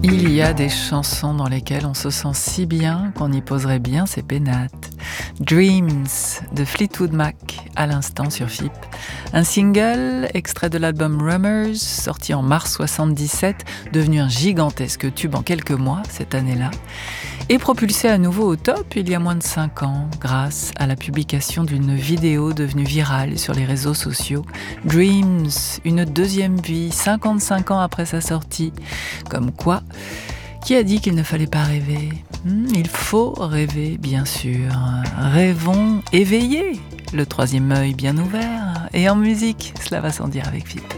Il y a des chansons dans lesquelles on se sent si bien qu'on y poserait bien ses pénates. Dreams de Fleetwood Mac, à l'instant sur FIP. Un single extrait de l'album Rummers, sorti en mars 77, devenu un gigantesque tube en quelques mois cette année-là, et propulsé à nouveau au top il y a moins de 5 ans, grâce à la publication d'une vidéo devenue virale sur les réseaux sociaux. Dreams, une deuxième vie, 55 ans après sa sortie. Comme quoi, qui a dit qu'il ne fallait pas rêver ? Il faut rêver, bien sûr. Rêvons éveillés, le troisième œil bien ouvert. Et en musique, cela va sans dire avec FIP.